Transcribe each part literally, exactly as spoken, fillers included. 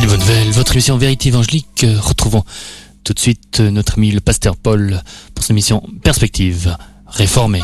Salut bonne nouvelle, votre émission Vérité évangélique. Retrouvons tout de suite notre ami le pasteur Paul pour son émission Perspective réformée.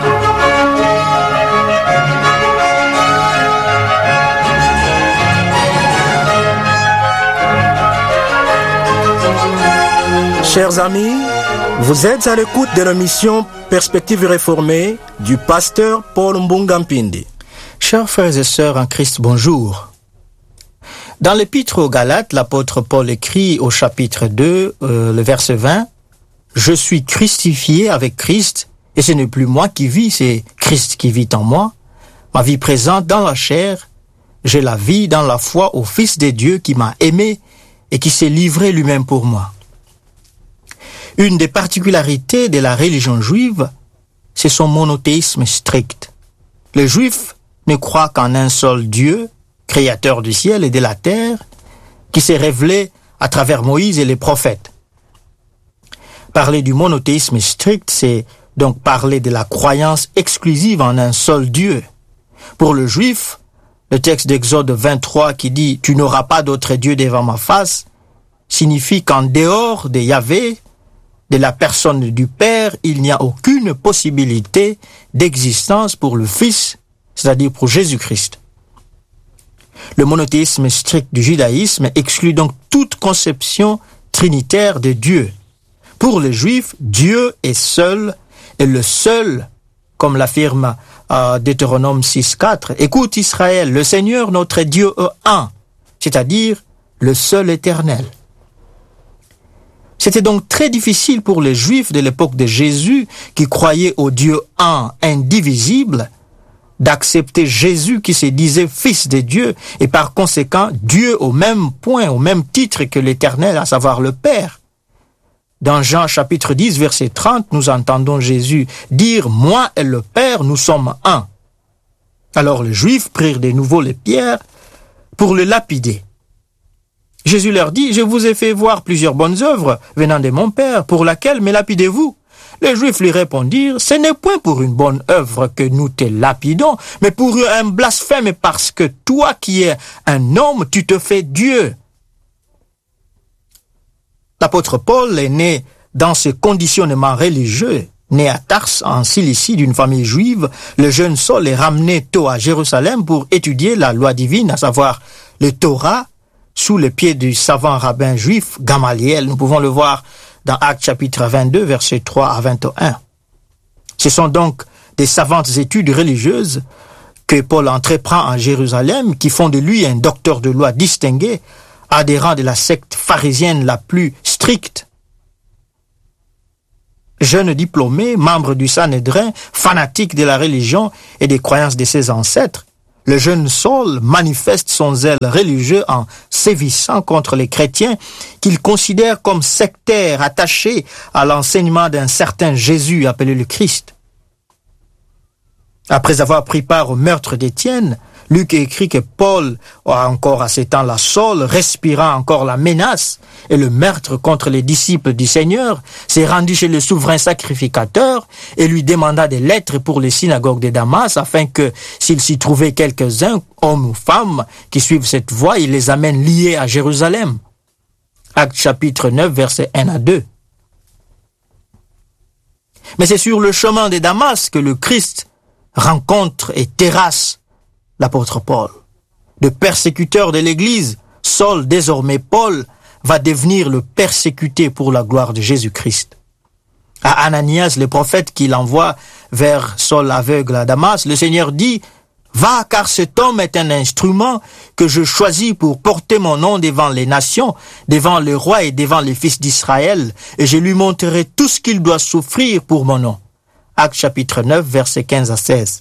Chers amis, vous êtes à l'écoute de l'émission Perspective réformée du pasteur Paul Mbunga Mpindi. Chers frères et sœurs en Christ, bonjour. Dans l'épître aux Galates, l'apôtre Paul écrit au chapitre deux, euh, le verset vingt, « Je suis crucifié avec Christ, et ce n'est plus moi qui vis, c'est Christ qui vit en moi. Ma vie présente dans la chair, j'ai la vie dans la foi au Fils de Dieu qui m'a aimé et qui s'est livré lui-même pour moi. » Une des particularités de la religion juive, c'est son monothéisme strict. Les Juifs ne croient qu'en un seul Dieu, créateur du ciel et de la terre, qui s'est révélé à travers Moïse et les prophètes. Parler du monothéisme strict, c'est donc parler de la croyance exclusive en un seul Dieu. Pour le Juif, le texte d'Exode vingt-trois qui dit « Tu n'auras pas d'autre Dieu devant ma face » signifie qu'en dehors de Yahvé, de la personne du Père, il n'y a aucune possibilité d'existence pour le Fils, c'est-à-dire pour Jésus-Christ. Le monothéisme strict du judaïsme exclut donc toute conception trinitaire de Dieu. Pour les Juifs, Dieu est seul, et le seul, comme l'affirme euh, Deutéronome six quatre, « Écoute Israël, le Seigneur notre Dieu est un », c'est-à-dire le seul éternel. C'était donc très difficile pour les Juifs de l'époque de Jésus, qui croyaient au Dieu un, indivisible, d'accepter Jésus qui se disait Fils de Dieu, et par conséquent Dieu au même point, au même titre que l'Éternel, à savoir le Père. Dans Jean chapitre dix, verset trente, nous entendons Jésus dire « Moi et le Père, nous sommes un ». Alors les Juifs prirent de nouveau les pierres pour le lapider. Jésus leur dit « Je vous ai fait voir plusieurs bonnes œuvres venant de mon Père, pour laquelle me lapidez-vous » Les Juifs lui répondirent « Ce n'est point pour une bonne œuvre que nous te lapidons, mais pour un blasphème parce que toi qui es un homme, tu te fais Dieu. » L'apôtre Paul est né dans ce conditionnement religieux. Né à Tars, en Cilicie, d'une famille juive, le jeune Saul est ramené tôt à Jérusalem pour étudier la loi divine, à savoir le Torah, sous les pieds du savant rabbin juif Gamaliel. Nous pouvons le voir dans Actes chapitre vingt-deux, versets trois à vingt et un. Ce sont donc des savantes études religieuses que Paul entreprend en Jérusalem, qui font de lui un docteur de loi distingué, adhérent de la secte pharisienne la plus stricte. Jeune diplômé, membre du Sanhédrin, fanatique de la religion et des croyances de ses ancêtres, le jeune Saul manifeste son zèle religieux en sévissant contre les chrétiens qu'il considère comme sectaires attachés à l'enseignement d'un certain Jésus appelé le Christ. Après avoir pris part au meurtre d'Étienne, Luc écrit que Paul, encore à ces temps-là Saul, respirant encore la menace et le meurtre contre les disciples du Seigneur, s'est rendu chez le souverain sacrificateur et lui demanda des lettres pour les synagogues de Damas, afin que, s'il s'y trouvait quelques-uns, hommes ou femmes, qui suivent cette voie, il les amène liés à Jérusalem. Actes chapitre neuf, versets un à deux. Mais c'est sur le chemin de Damas que le Christ rencontre et terrasse l'apôtre Paul. De persécuteur de l'Église, Saul, désormais Paul, va devenir le persécuté pour la gloire de Jésus-Christ. À Ananias, le prophète qui l'envoie vers Saul aveugle à Damas, le Seigneur dit « Va, car cet homme est un instrument que je choisis pour porter mon nom devant les nations, devant le roi et devant les fils d'Israël, et je lui montrerai tout ce qu'il doit souffrir pour mon nom. » Actes chapitre neuf, versets quinze à seize.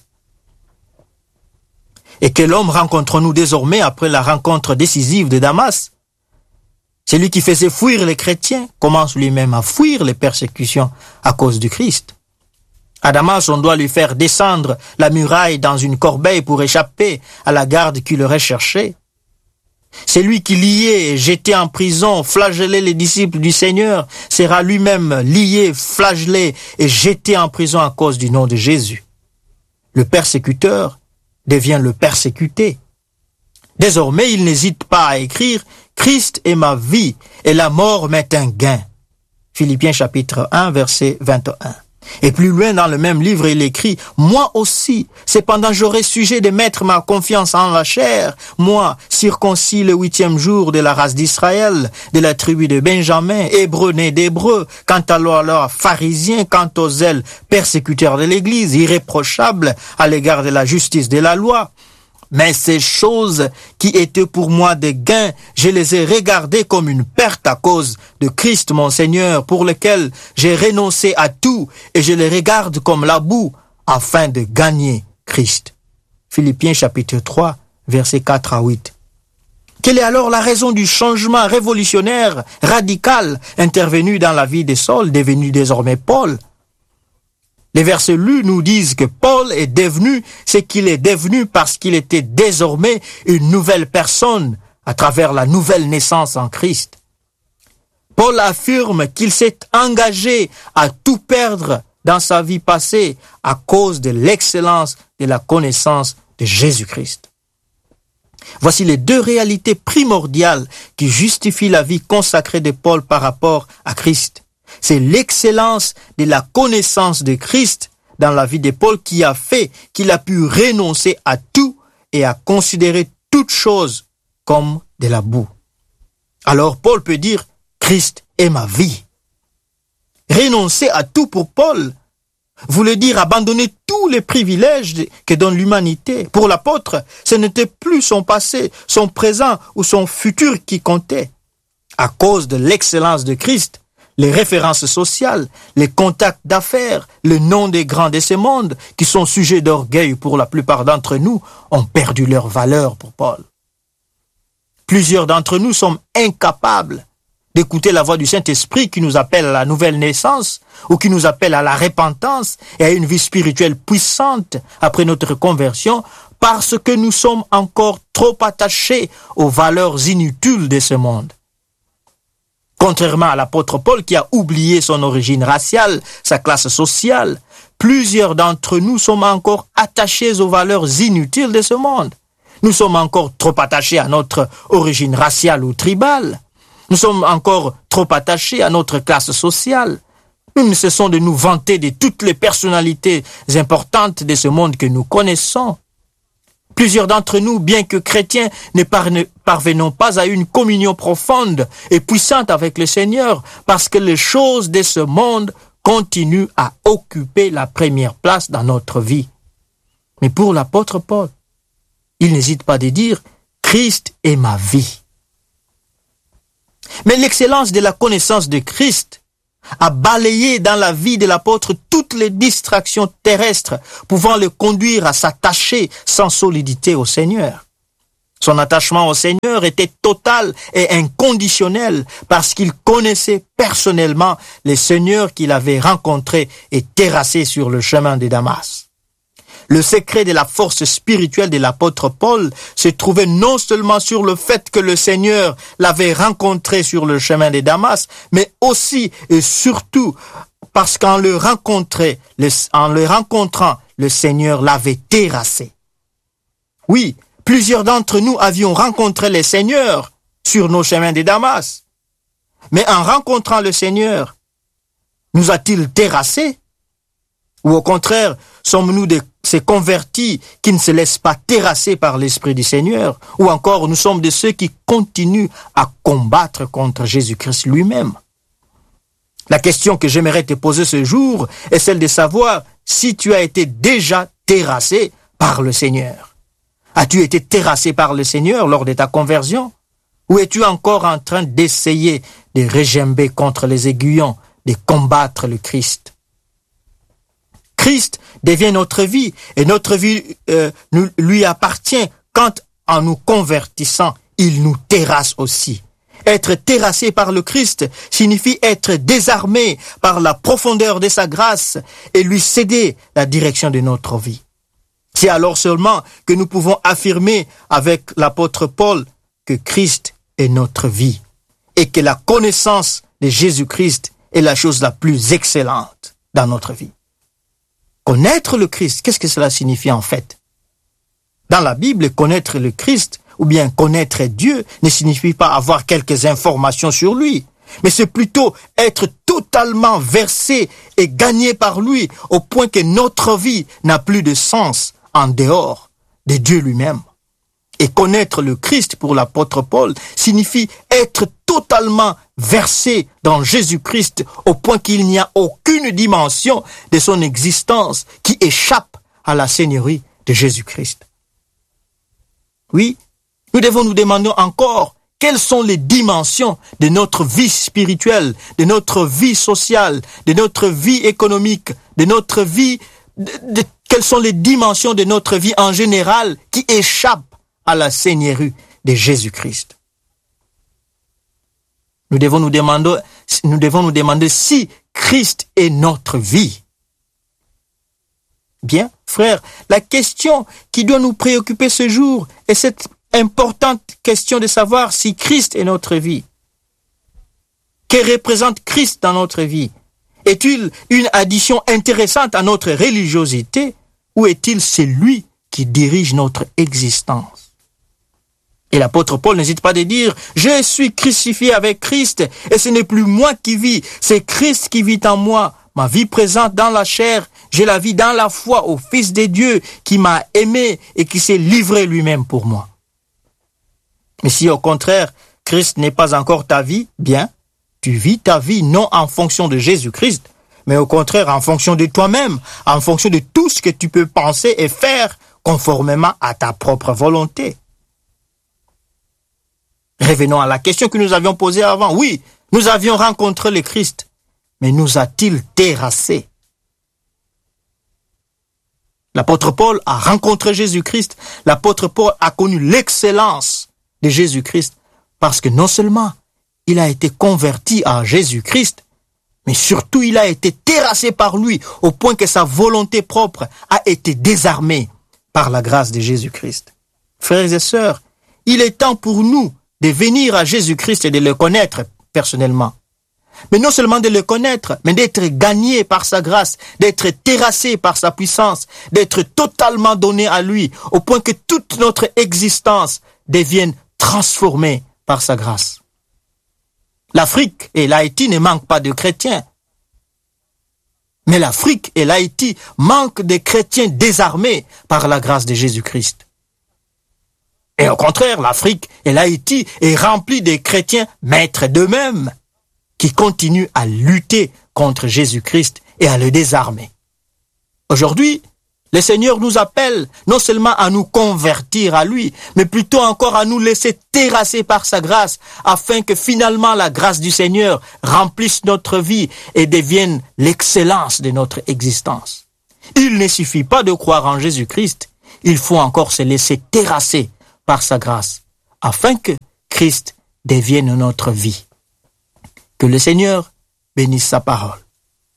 Et quel homme rencontrons-nous désormais après la rencontre décisive de Damas? Celui qui faisait fuir les chrétiens commence lui-même à fuir les persécutions à cause du Christ. À Damas, on doit lui faire descendre la muraille dans une corbeille pour échapper à la garde qui le recherchait. C'est lui qui liait et jeté en prison, flagellait les disciples du Seigneur, sera lui-même lié, flagellé et jeté en prison à cause du nom de Jésus. Le persécuteur devient le persécuté. Désormais, il n'hésite pas à écrire Christ est ma vie et la mort m'est un gain. Philippiens chapitre un, verset vingt et un. Et plus loin dans le même livre, il écrit, « Moi aussi, cependant j'aurai sujet de mettre ma confiance en la chair, moi, circoncis le huitième jour de la race d'Israël, de la tribu de Benjamin, hébreu né d'hébreu, quant à l'or pharisien, quant aux zèles persécuteurs de l'Église, irréprochable à l'égard de la justice de la loi. Mais ces choses qui étaient pour moi des gains, je les ai regardées comme une perte à cause de Christ mon Seigneur, pour lequel j'ai renoncé à tout, et je les regarde comme la boue, afin de gagner Christ. » Philippiens chapitre trois, versets quatre à huit. Quelle est alors la raison du changement révolutionnaire, radical, intervenu dans la vie de Saul, devenu désormais Paul? Les versets lus nous disent que Paul est devenu ce qu'il est devenu parce qu'il était désormais une nouvelle personne à travers la nouvelle naissance en Christ. Paul affirme qu'il s'est engagé à tout perdre dans sa vie passée à cause de l'excellence de la connaissance de Jésus-Christ. Voici les deux réalités primordiales qui justifient la vie consacrée de Paul par rapport à Christ. C'est l'excellence de la connaissance de Christ dans la vie de Paul qui a fait qu'il a pu renoncer à tout et à considérer toute chose comme de la boue. Alors Paul peut dire « Christ est ma vie ». Renoncer à tout pour Paul voulait dire abandonner tous les privilèges que donne l'humanité. Pour l'apôtre, ce n'était plus son passé, son présent ou son futur qui comptait. À cause de l'excellence de Christ, les références sociales, les contacts d'affaires, le nom des grands de ce monde, qui sont sujets d'orgueil pour la plupart d'entre nous, ont perdu leur valeur pour Paul. Plusieurs d'entre nous sommes incapables d'écouter la voix du Saint-Esprit qui nous appelle à la nouvelle naissance ou qui nous appelle à la repentance et à une vie spirituelle puissante après notre conversion parce que nous sommes encore trop attachés aux valeurs inutiles de ce monde. Contrairement à l'apôtre Paul qui a oublié son origine raciale, sa classe sociale, plusieurs d'entre nous sommes encore attachés aux valeurs inutiles de ce monde. Nous sommes encore trop attachés à notre origine raciale ou tribale. Nous sommes encore trop attachés à notre classe sociale. Nous ne cessons de nous vanter de toutes les personnalités importantes de ce monde que nous connaissons. Plusieurs d'entre nous, bien que chrétiens, ne parvenons pas à une communion profonde et puissante avec le Seigneur parce que les choses de ce monde continuent à occuper la première place dans notre vie. Mais pour l'apôtre Paul, il n'hésite pas de dire « Christ est ma vie ». Mais l'excellence de la connaissance de Christ a balayé dans la vie de l'apôtre toutes les distractions terrestres pouvant le conduire à s'attacher sans solidité au Seigneur. Son attachement au Seigneur était total et inconditionnel parce qu'il connaissait personnellement les seigneurs qu'il avait rencontrés et terrassés sur le chemin de Damas. Le secret de la force spirituelle de l'apôtre Paul se trouvait non seulement sur le fait que le Seigneur l'avait rencontré sur le chemin de Damas, mais aussi et surtout parce qu'en le rencontrant, en le rencontrant, le Seigneur l'avait terrassé. Oui, plusieurs d'entre nous avions rencontré le Seigneur sur nos chemins de Damas. Mais en rencontrant le Seigneur, nous a-t-il terrassés? Ou au contraire, sommes-nous des ces convertis qui ne se laissent pas terrasser par l'Esprit du Seigneur? Ou encore, nous sommes de ceux qui continuent à combattre contre Jésus-Christ lui-même? La question que j'aimerais te poser ce jour est celle de savoir si tu as été déjà terrassé par le Seigneur. As-tu été terrassé par le Seigneur lors de ta conversion? Ou es-tu encore en train d'essayer de regimber contre les aiguillons, de combattre le Christ? Christ devient notre vie et notre vie euh, nous, lui appartient quand, en nous convertissant, il nous terrasse aussi. Être terrassé par le Christ signifie être désarmé par la profondeur de sa grâce et lui céder la direction de notre vie. C'est alors seulement que nous pouvons affirmer avec l'apôtre Paul que Christ est notre vie et que la connaissance de Jésus-Christ est la chose la plus excellente dans notre vie. Connaître le Christ, qu'est-ce que cela signifie en fait? Dans la Bible, connaître le Christ ou bien connaître Dieu ne signifie pas avoir quelques informations sur lui, mais c'est plutôt être totalement versé et gagné par lui au point que notre vie n'a plus de sens en dehors de Dieu lui-même. Et connaître le Christ pour l'apôtre Paul signifie être totalement versé dans Jésus-Christ au point qu'il n'y a aucune dimension de son existence qui échappe à la Seigneurie de Jésus-Christ. Oui, nous devons nous demander encore quelles sont les dimensions de notre vie spirituelle, de notre vie sociale, de notre vie économique, de notre vie, de, de, quelles sont les dimensions de notre vie en général qui échappent à la Seigneurie de Jésus-Christ. Nous devons nous demander, nous devons nous demander si Christ est notre vie. Bien, frères, la question qui doit nous préoccuper ce jour est cette importante question de savoir si Christ est notre vie. Que représente Christ dans notre vie? Est-il une addition intéressante à notre religiosité ou est-il celui qui dirige notre existence? Et l'apôtre Paul n'hésite pas de dire « Je suis crucifié avec Christ et ce n'est plus moi qui vis, c'est Christ qui vit en moi. Ma vie présente dans la chair, je la vis dans la foi au Fils de Dieu qui m'a aimé et qui s'est livré lui-même pour moi. » Mais si au contraire, Christ n'est pas encore ta vie, bien, tu vis ta vie non en fonction de Jésus-Christ, mais au contraire en fonction de toi-même, en fonction de tout ce que tu peux penser et faire conformément à ta propre volonté. Revenons à la question que nous avions posée avant. Oui, nous avions rencontré le Christ, mais nous a-t-il terrassés? L'apôtre Paul a rencontré Jésus-Christ. L'apôtre Paul a connu l'excellence de Jésus-Christ parce que non seulement il a été converti à Jésus-Christ, mais surtout il a été terrassé par lui au point que sa volonté propre a été désarmée par la grâce de Jésus-Christ. Frères et sœurs, il est temps pour nous de venir à Jésus-Christ et de le connaître personnellement. Mais non seulement de le connaître, mais d'être gagné par sa grâce, d'être terrassé par sa puissance, d'être totalement donné à lui, au point que toute notre existence devienne transformée par sa grâce. L'Afrique et l'Haïti ne manquent pas de chrétiens. Mais l'Afrique et l'Haïti manquent de chrétiens désarmés par la grâce de Jésus-Christ. Et au contraire, l'Afrique et l'Haïti est remplie de chrétiens maîtres d'eux-mêmes qui continuent à lutter contre Jésus-Christ et à le désarmer. Aujourd'hui, le Seigneur nous appelle non seulement à nous convertir à lui, mais plutôt encore à nous laisser terrasser par sa grâce, afin que finalement la grâce du Seigneur remplisse notre vie et devienne l'excellence de notre existence. Il ne suffit pas de croire en Jésus-Christ, il faut encore se laisser terrasser par sa grâce, afin que Christ devienne notre vie. Que le Seigneur bénisse sa parole.